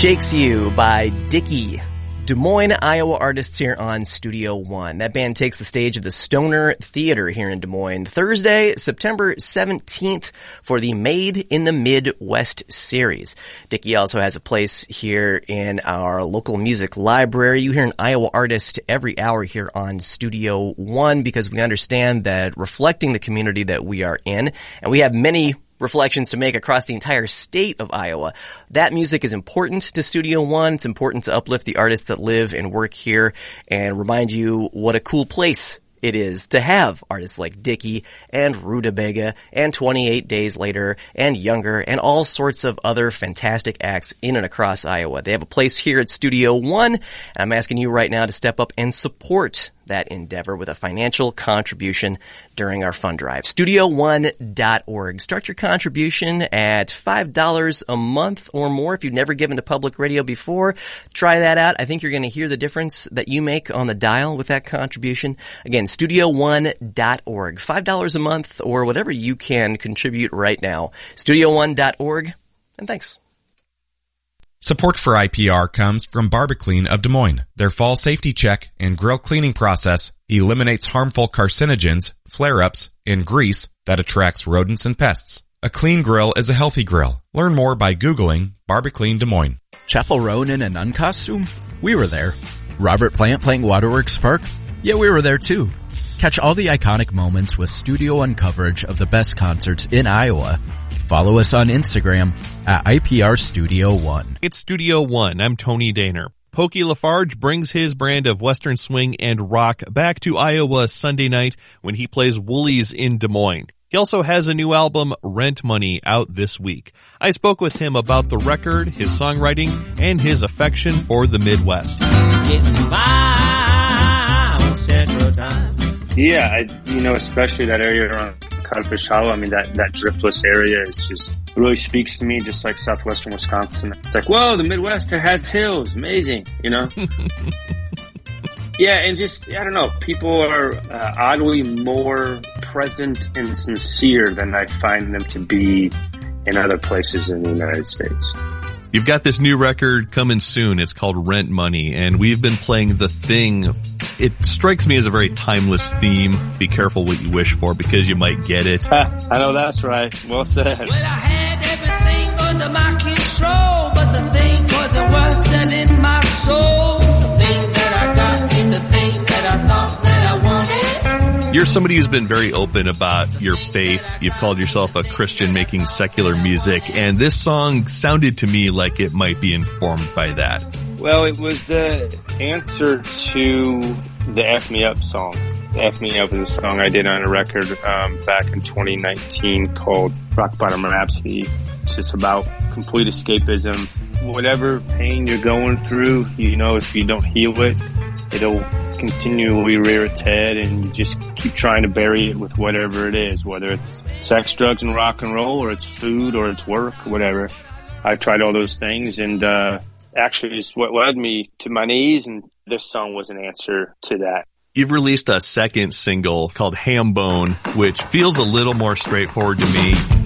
Shakes You by Dickie. Des Moines, Iowa artists here on Studio One. That band takes the stage at the Stoner Theater here in Des Moines Thursday, September 17th for the Made in the Midwest series. Dickie also has a place here in our local music library. You hear an Iowa artist every hour here on Studio One because we understand that reflecting the community that we are in, and we have many reflections to make across the entire state of Iowa. That music is important to Studio One. It's important to uplift the artists that live and work here and remind you what a cool place it is to have artists like Dickie and Rutabaga and 28 Days Later and Younger and all sorts of other fantastic acts in and across Iowa. They have a place here at Studio One, and I'm asking you right now to step up and support that endeavor with a financial contribution during our fund drive. StudioOne.org. Start your contribution at $5 a month or more. If you've never given to public radio before, try that out. I think you're going to hear the difference that you make on the dial with that contribution. Again, StudioOne.org. $5 a month or whatever you can contribute right now. StudioOne.org. And thanks. Support for IPR comes from Barbaclean of Des Moines. Their fall safety check and grill cleaning process eliminates harmful carcinogens, flare-ups, and grease that attracts rodents and pests. A clean grill is a healthy grill. Learn more by Googling Barbaclean Des Moines. Chapel Roan in a nun costume? We were there. Robert Plant playing Waterworks Park? Yeah, we were there too. Catch all the iconic moments with Studio One coverage of the best concerts in Iowa. Follow us on Instagram at IPR Studio One. It's Studio One. I'm Tony Daner. Pokey Lafarge brings his brand of Western swing and rock back to Iowa Sunday night when he plays Woolies in Des Moines. He also has a new album, Rent Money, out this week. I spoke with him about the record, his songwriting, and his affection for the Midwest. Getting by on Central Time. Yeah, especially that area around Codfish Hollow. I mean, that driftless area is just really speaks to me, just like southwestern Wisconsin. It's like, whoa, the Midwest has hills. Amazing, Yeah, and just, I don't know, people are oddly more present and sincere than I find them to be in other places in the United States. You've got this new record coming soon. It's called Rent Money, and we've been playing The Thing. It strikes me as a very timeless theme. Be careful what you wish for because you might get it. I know that's right. Well said. Well, I had everything under my control, but the thing wasn't worth selling my soul. The thing that I got ain't the thing that I thought that I wanted. You're somebody who's been very open about your faith. You've called yourself a Christian making secular music, and this song sounded to me like it might be informed by that. Well, it was the answer to the F Me Up song. The F Me Up is a song I did on a record back in 2019 called Rock Bottom Rhapsody. It's just about complete escapism. Whatever pain you're going through, if you don't heal it, it'll continually rear its head, and you just keep trying to bury it with whatever it is, whether it's sex, drugs, and rock and roll, or it's food, or it's work, or whatever. I tried all those things, and actually it's what led me to my knees, and this song was an answer to that. You've released a second single called Ham Bone, which feels a little more straightforward to me.